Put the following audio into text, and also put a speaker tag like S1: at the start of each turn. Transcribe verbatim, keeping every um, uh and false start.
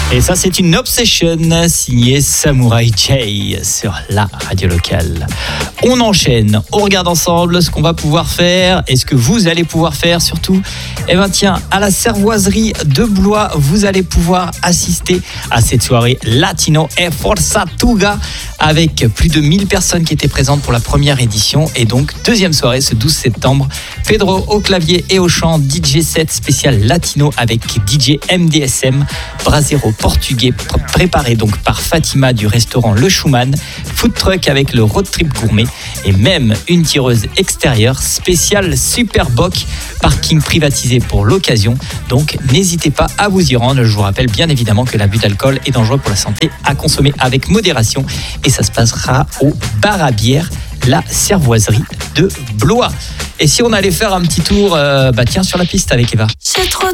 S1: Et ça, c'est une Obsession signée Samurai J sur la radio locale. On enchaîne, on regarde ensemble ce qu'on va pouvoir faire et ce que vous allez pouvoir faire surtout. Eh bien tiens, à la Cervoiserie de Blois, vous allez pouvoir assister à cette soirée Latino e Forza Tuga avec plus de mille personnes qui étaient présentes pour la première édition. Et donc, deuxième soirée ce douze septembre, Pedro au clavier et au chant, D J set spécial latino avec D J M D S M, brasero portugais préparé donc par Fatima du restaurant Le Schumann, food truck avec le road trip gourmet et même une tireuse extérieure spéciale Superboc, parking privatisé pour l'occasion. Donc n'hésitez pas à vous y rendre. Je vous rappelle bien évidemment que l'abus d'alcool est dangereux pour la santé, à consommer avec modération et ça se passera au bar à bière La Cervoiserie de Blois. Et si on allait faire un petit tour euh, bah tiens sur la piste avec Eva.
S2: C'est trop